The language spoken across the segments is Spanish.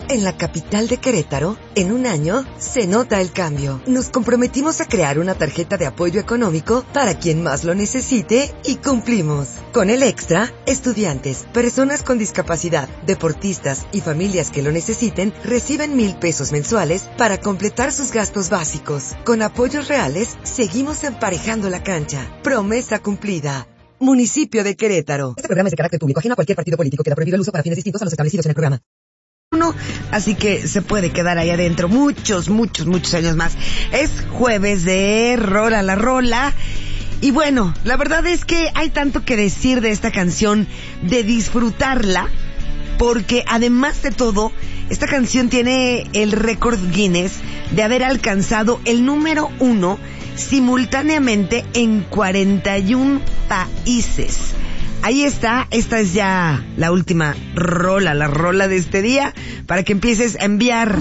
En la capital de Querétaro, en un año, se nota el cambio. Nos comprometimos a crear una tarjeta de apoyo económico para quien más lo necesite y cumplimos. Con el Extra, estudiantes, personas con discapacidad, deportistas y familias que lo necesiten reciben 1,000 pesos mensuales para completar sus gastos básicos. Con apoyos reales, seguimos emparejando la cancha. Promesa cumplida. Municipio de Querétaro. Este programa es de carácter público, ajeno a cualquier partido político. Queda prohibido el uso para fines distintos a los establecidos en el programa. Así que se puede quedar ahí adentro muchos años más. Es jueves de Rola la Rola. Y bueno, la verdad es que hay tanto que decir de esta canción, de disfrutarla, porque además de todo, esta canción tiene el récord Guinness de haber alcanzado el número 1 simultáneamente en 41 países. Ahí está, esta es ya la última rola, la rola de este día, para que empieces a enviar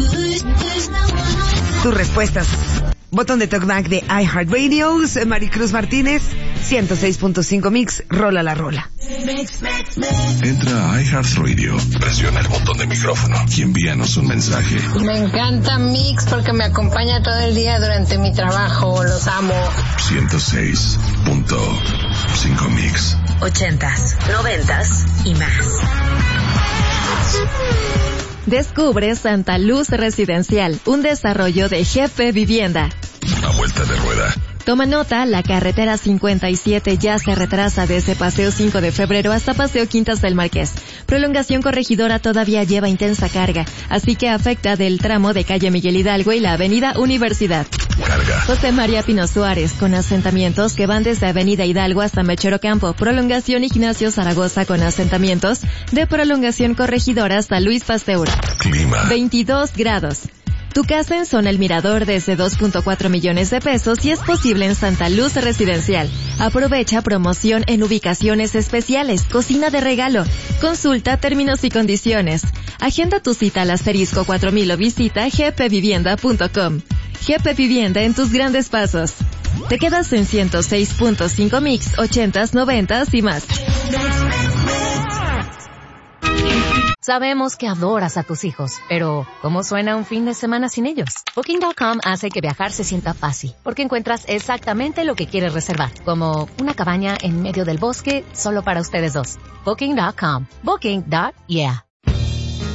tus respuestas. Botón de talkback de iHeartRadio, Maricruz Martínez, 106.5 Mix, rola la rola. Entra a iHeartRadio, presiona el botón de micrófono y envíanos un mensaje. Me encanta Mix porque me acompaña todo el día durante mi trabajo, los amo. 106.5 Mix. 80s, 90s y más. Descubre Santa Luz Residencial, un desarrollo de Jefe Vivienda. A vuelta de rueda. Toma nota, la carretera 57 ya se retrasa desde Paseo 5 de Febrero hasta Paseo Quintas del Marqués. Prolongación Corregidora todavía lleva intensa carga, así que afecta del tramo de calle Miguel Hidalgo y la avenida Universidad. Carga. José María Pino Suárez, con asentamientos que van desde avenida Hidalgo hasta Mechero Campo. Prolongación Ignacio Zaragoza, con asentamientos de prolongación Corregidora hasta Luis Pasteur. Clima. 22 grados. Tu casa en Zona El Mirador desde 2.4 millones de pesos y es posible en Santa Luz Residencial. Aprovecha promoción en ubicaciones especiales, cocina de regalo. Consulta términos y condiciones. Agenda tu cita al asterisco 4000 o visita gpvivienda.com. GP Vivienda en tus grandes pasos. Te quedas en 106.5 Mix, 80s, 90s y más. Sabemos que adoras a tus hijos, pero ¿cómo suena un fin de semana sin ellos? Booking.com hace que viajar se sienta fácil, porque encuentras exactamente lo que quieres reservar, como una cabaña en medio del bosque solo para ustedes dos. Booking.com. Booking.yeah.